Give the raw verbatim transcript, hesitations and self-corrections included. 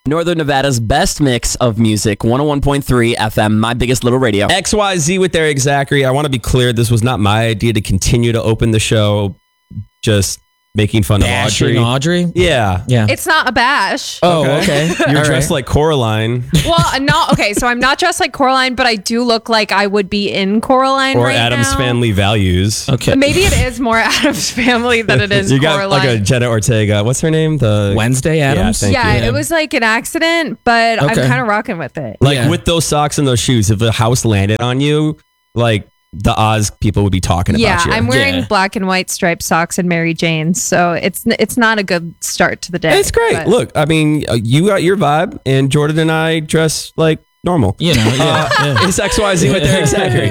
Northern Nevada's best mix of music, one oh one point three F M, My Biggest Little Radio. X Y Z with Eric Zachary. I want to be clear, this was not my idea to continue to open the show just making fun Bashing of Audrey. Audrey? Yeah. Yeah. It's not a bash. Oh, okay. You're All dressed right. like Coraline Well, I'm not okay. So I'm not dressed like Coraline, but I do look like I would be in Coraline or right Adam's now. Family Values. Okay. Maybe it is more Adam's Family than it is You got Coraline. like a Jenna Ortega. What's her name? The Wednesday Addams? thank yeah, you. it was like an accident, but I'm Okay. kind of rocking with it. Like Yeah. with those socks and those shoes, if the house landed on you, like the Oz people would be talking Yeah, about you. I'm wearing Yeah. black and white striped socks and Mary Jane's, so it's it's not a good start to the day. It's great. but- Look, I mean, uh, you got your vibe, and Jordan and I dress like normal. You know, yeah. yeah. It's X Y Z with Eric Zachary.